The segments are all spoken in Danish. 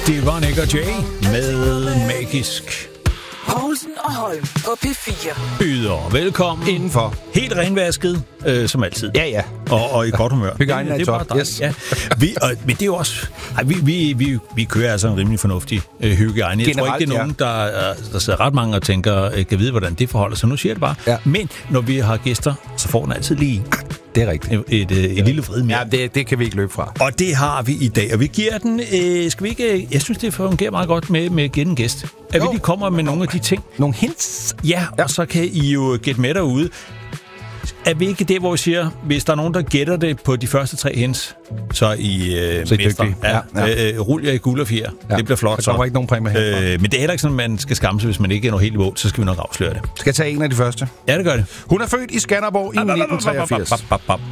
Det var Nick og Jay med Magisk. Poulsen og Holm på P4. Byder velkommen indenfor. Helt renvasket, som altid. Ja. Og i godt humør. Hygiejnen er i top. Yes. Ja. Men det er jo også... Vi kører altså en rimelig fornuftig hygiejne. Jeg tror ikke, det er nogen, der sidder ret mange og tænker, kan vide, hvordan det forholder sig. Nu siger jeg det bare. Ja. Men når vi har gæster, så får den altid lige... Det er rigtigt. Et lille vrid mere. Ja, det kan vi ikke løbe fra. Og det har vi i dag. Og vi giver den... skal vi ikke... Jeg synes, det fungerer meget godt med at gætte en gæst. At vi lige kommer med nogle af de ting. Nogle hints. Ja, og så kan I jo gætte med derude. Er vi ikke det, hvor vi siger, hvis der er nogen, der gætter det på de første 3 hints, så er I mestre. Ja. Rul jer i guld og fjer. Ja. Det bliver flot. Der kommer ikke nogen præmie herfra. Men det er heller ikke sådan, at man skal skamme sig, hvis man ikke er noget helt i mål. Så skal vi nok afsløre det. Skal jeg tage en af de første? Ja, det gør det. Hun er født i Skanderborg i 1983.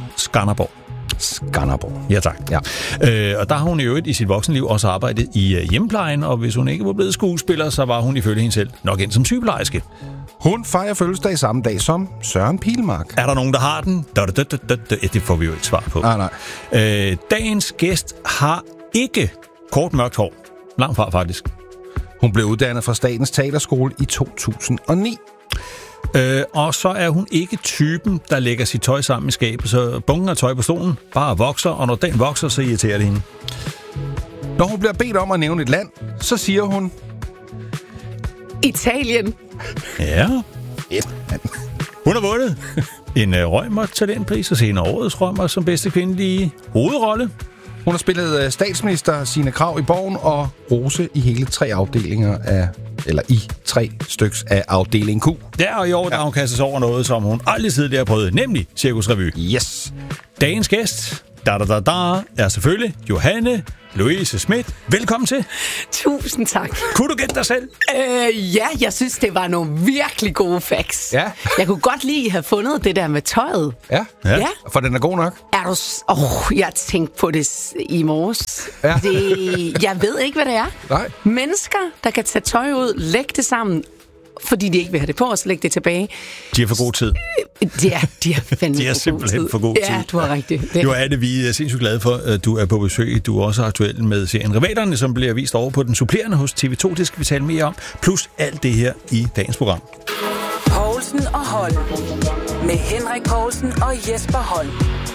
Skanderborg. Ja, tak. Ja. Og der har hun i øvrigt i sit voksenliv også arbejdet i hjemmeplejen, og hvis hun ikke var blevet skuespiller, så var hun ifølge hende selv nok ind som sygeplejerske. Hun fejrer fødselsdag samme dag som Søren Pilmark. Er der nogen, der har den? Det får vi jo ikke svar på. Nej. Dagens gæst har ikke kort mørkt hår. Langt fra, faktisk. Hun blev uddannet fra Statens Teaterskole i 2009. Og så er hun ikke typen, der lægger sit tøj sammen i skabet, så bunken af tøj på stolen bare vokser, og når den vokser, så irriterer det hende. Når hun bliver bedt om at nævne et land, så siger hun... Italien. Ja. Hun har vundet en Reumert talentpris og senere årets Reumert som bedste kvindelige hovedrolle. Hun har spillet statsminister Signe Krag i Borgen og Rose i hele 3 afdelinger af... Eller i 3 styks af afdeling Q. Der og i år, der hun kastet sig over noget, som hun aldrig tidligere har prøvet, nemlig Cirkusrevy. Yes. Dagens gæst, er selvfølgelig Johanne Louise Schmidt. Velkommen til. Tusind tak. Kunne du gætte dig selv? Ja, jeg synes, det var nogle virkelig gode facts. Ja. Jeg kunne godt lige have fundet det der med tøjet. Ja. For den er god nok. Er du... jeg tænkte på det i morges. Ja. Jeg ved ikke, hvad det er. Nej. Mennesker, der kan tage tøj ud, lægge det sammen, fordi de ikke vil have det på, og så lægge det tilbage. De har for god tid. De er simpelthen for god tid. Ja, du har rigtigt. Johanne, vi er sindssygt glade for, at du er på besøg. Du er også aktuel med serien Rivalerne, som bliver vist over på den supplerende hos TV2. Det skal vi tale mere om. Plus alt det her i dagens program. Poulsen og Holm. Med Henrik Poulsen og Jesper Holm.